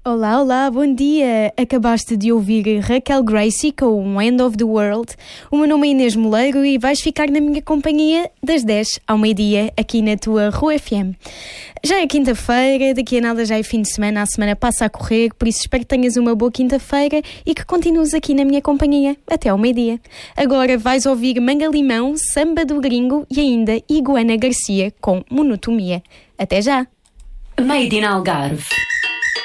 Olá, olá, bom dia! Acabaste de ouvir Raquel Gracie com End of the World. O meu nome é Inês Moleiro e vais ficar na minha companhia das 10 ao meio-dia aqui na tua Rua FM. Já é quinta-feira, daqui a nada já é fim de semana, a semana passa a correr, por isso espero que tenhas uma boa quinta-feira e que continues aqui na minha companhia até ao meio-dia. Agora vais ouvir Manga Limão, Samba do Gringo e ainda Iguana Garcia com Monotomia. Até já! Made in Algarve.